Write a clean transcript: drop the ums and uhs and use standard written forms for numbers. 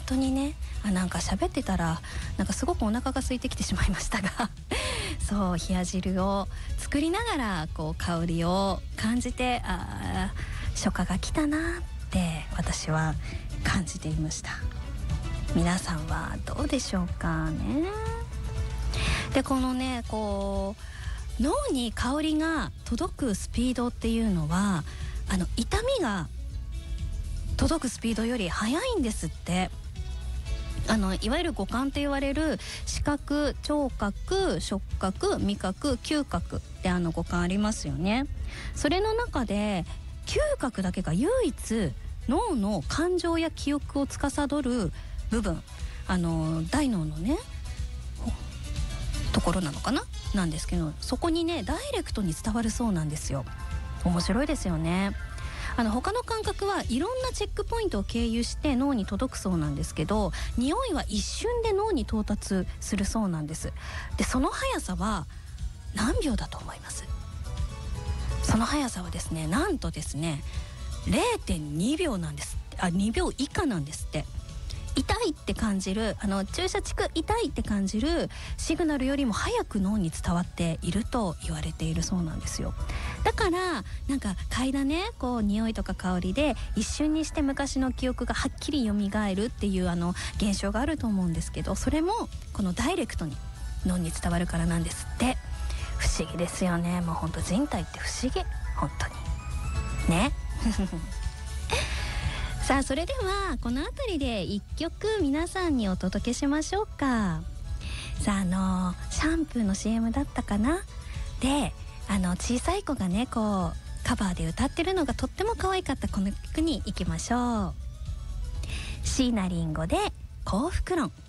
当にね、なんか喋ってたらなんかすごくお腹が空いてきてしまいましたがそう冷や汁を作りながらこう香りを感じて、初夏が来たなって私は感じていました。皆さんはどうでしょうかね。でこのねこう脳に香りが届くスピードっていうのは痛みが届くスピードより速いんですって。いわゆる五感って言われる視覚、聴覚、触覚、味覚、嗅覚って五感ありますよね。それの中で嗅覚だけが唯一脳の感情や記憶を司る部分、大脳のねところなのかななんですけど、そこにねダイレクトに伝わるそうなんですよ。面白いですよね。他の感覚はいろんなチェックポイントを経由して脳に届くそうなんですけど、匂いは一瞬で脳に到達するそうなんです。でその速さは何秒だと思います？その速さはですね、なんとですね 0.2 秒なんです。2秒以下なんですって。痛いって感じる注射チク痛いって感じるシグナルよりも早く脳に伝わっていると言われているそうなんですよ。だからなんか嗅いだねこう匂いとか香りで一瞬にして昔の記憶がはっきり蘇るっていう現象があると思うんですけど、それもこのダイレクトに脳に伝わるからなんですって。不思議ですよね。もうほんと人体って不思議、本当にねさあそれではこの辺りで一曲皆さんにお届けしましょうか。さあシャンプーの CM だったかな。で小さい子がねこうカバーで歌ってるのがとっても可愛かったこの曲に行きましょう。椎名林檎で幸福論。